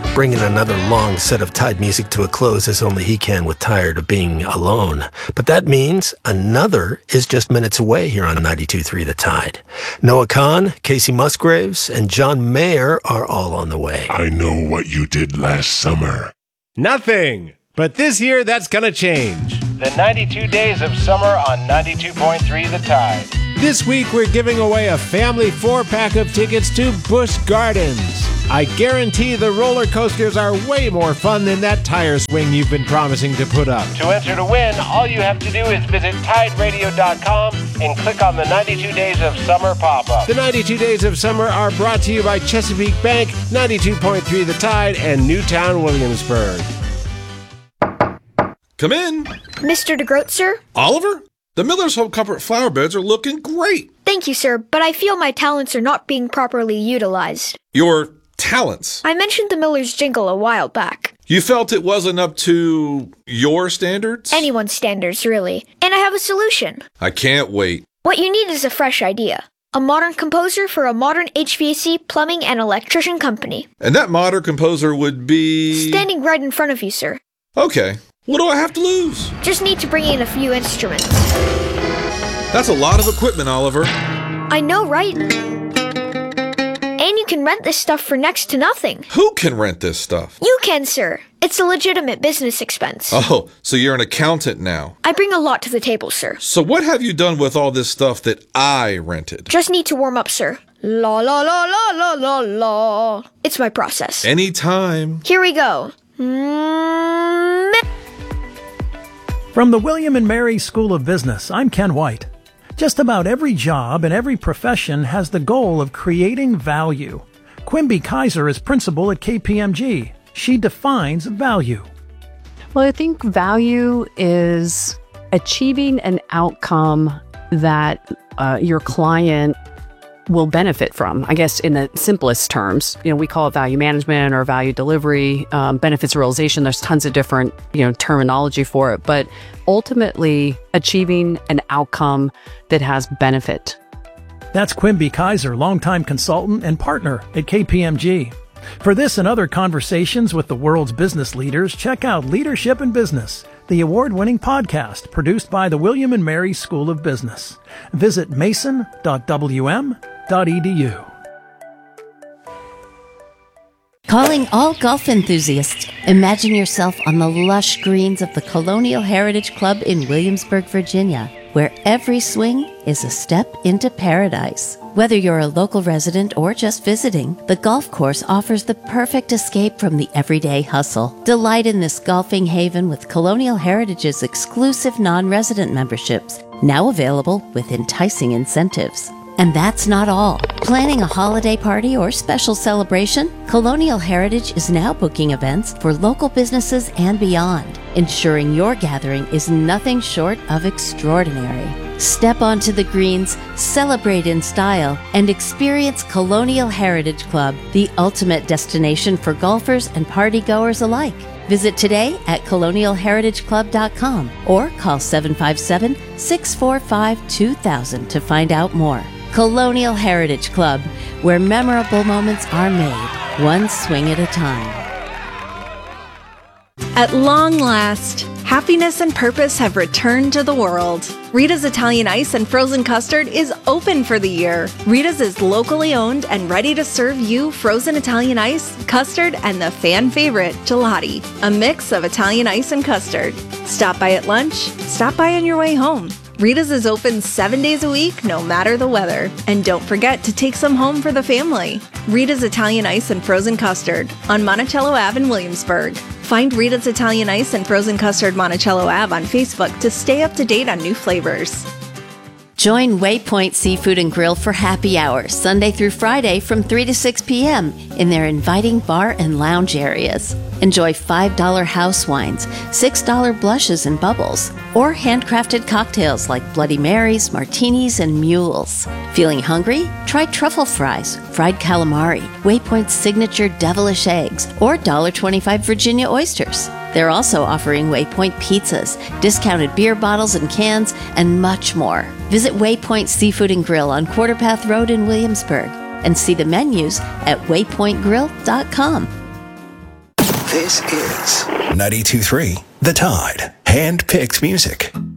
bringing another long set of Tide music to a close as only he can with Tired of Being Alone. But that means another is just minutes away here on 92.3 The Tide. Noah Kahn, Casey Musgraves, and John Mayer are all on the way. I know what you did last summer. Nothing. But this year, that's gonna change. The 92 Days of Summer on 92.3 The Tide. This week, we're giving away a family 4-pack of tickets to Busch Gardens. I guarantee the roller coasters are way more fun than that tire swing you've been promising to put up. To enter to win, all you have to do is visit TideRadio.com and click on the 92 Days of Summer pop-up. The 92 Days of Summer are brought to you by Chesapeake Bank, 92.3 The Tide, and Newtown, Williamsburg. Come in. Mr. DeGroat, sir? Oliver? The Miller's Home Comfort flower beds are looking great. Thank you, sir, but I feel my talents are not being properly utilized. Your talents? I mentioned the Miller's jingle a while back. You felt it wasn't up to your standards? Anyone's standards, really. And I have a solution. I can't wait. What you need is a fresh idea. A modern composer for a modern HVAC, plumbing, and electrician company. And that modern composer would be... Standing right in front of you, sir. Okay. What do I have to lose? Just need to bring in a few instruments. That's a lot of equipment, Oliver. I know, right? And you can rent this stuff for next to nothing. Who can rent this stuff? You can, sir. It's a legitimate business expense. Oh, so you're an accountant now. I bring a lot to the table, sir. So what have you done with all this stuff that I rented? Just need to warm up, sir. La la la la la la la. It's my process. Anytime. Here we go. From the William and Mary School of Business, I'm Ken White. Just about every job and every profession has the goal of creating value. Quimby Kaiser is principal at KPMG. She defines value. Well, I think value is achieving an outcome that your client will benefit from. I guess in the simplest terms, we call it value management or value delivery, benefits realization. There's tons of different, terminology for it, but ultimately achieving an outcome that has benefit. That's Quimby Kaiser, longtime consultant and partner at KPMG. For this and other conversations with the world's business leaders, check out Leadership in Business, the award-winning podcast produced by the William and Mary School of Business. Visit mason.wm.edu. Calling all golf enthusiasts. Imagine yourself on the lush greens of the Colonial Heritage Club in Williamsburg, Virginia, where every swing is a step into paradise. Whether you're a local resident or just visiting, the golf course offers the perfect escape from the everyday hustle. Delight in this golfing haven with Colonial Heritage's exclusive non-resident memberships, now available with enticing incentives. And that's not all. Planning a holiday party or special celebration? Colonial Heritage is now booking events for local businesses and beyond, ensuring your gathering is nothing short of extraordinary. Step onto the greens, celebrate in style, and experience Colonial Heritage Club, the ultimate destination for golfers and partygoers alike. Visit today at colonialheritageclub.com or call 757-645-2000 to find out more. Colonial Heritage Club, where memorable moments are made, one swing at a time. At long last, happiness and purpose have returned to the world. Rita's Italian Ice and Frozen Custard is open for the year. Rita's is locally owned and ready to serve you frozen Italian ice, custard, and the fan favorite, gelati, a mix of Italian ice and custard. Stop by at lunch, stop by on your way home. Rita's is open 7 days a week, no matter the weather. And don't forget to take some home for the family. Rita's Italian Ice and Frozen Custard on Monticello Ave in Williamsburg. Find Rita's Italian Ice and Frozen Custard Monticello Ave on Facebook to stay up to date on new flavors. Join Waypoint Seafood and Grill for happy hour, Sunday through Friday from 3 to 6 p.m. in their inviting bar and lounge areas. Enjoy $5 house wines, $6 blushes and bubbles, or handcrafted cocktails like Bloody Marys, martinis, and mules. Feeling hungry? Try truffle fries, fried calamari, Waypoint's signature devilish eggs, or $1.25 Virginia oysters. They're also offering Waypoint pizzas, discounted beer bottles and cans, and much more. Visit Waypoint Seafood and Grill on Quarter Path Road in Williamsburg and see the menus at waypointgrill.com. This is 92.3 The Tide. Hand-picked music.